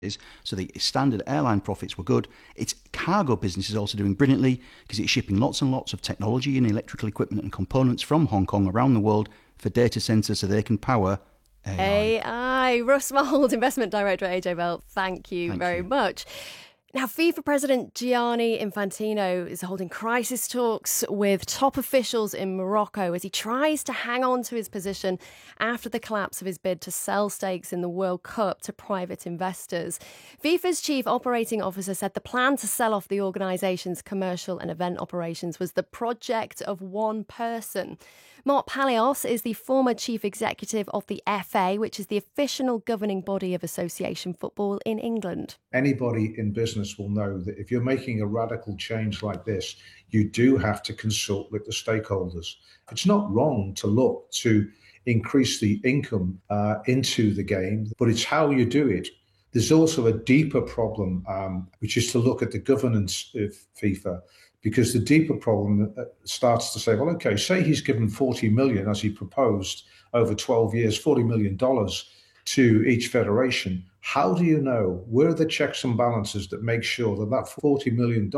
So the standard airline profits were good. Its cargo business is also doing brilliantly because it's shipping lots and lots of technology and electrical equipment and components from Hong Kong around the world for data centres so they can power AI. Russ Mould, Investment Director at AJ Bell, thank you very much. Now, FIFA President Gianni Infantino is holding crisis talks with top officials in Morocco as he tries to hang on to his position after the collapse of his bid to sell stakes in the World Cup to private investors. FIFA's chief operating officer said the plan to sell off the organisation's commercial and event operations was the project of one person. Mark Palios is the former chief executive of the FA, which is the official governing body of association football in England. Anybody in business will know that if you're making a radical change like this, you do have to consult with the stakeholders. It's not wrong to look to increase the income into the game, but it's how you do it. There's also a deeper problem, which is to look at the governance of FIFA, because the deeper problem starts to say, well, okay, say he's given 40 million, as he proposed, over 12 years, $40 million to each federation. How do you know? Where are the checks and balances that make sure that that $40 million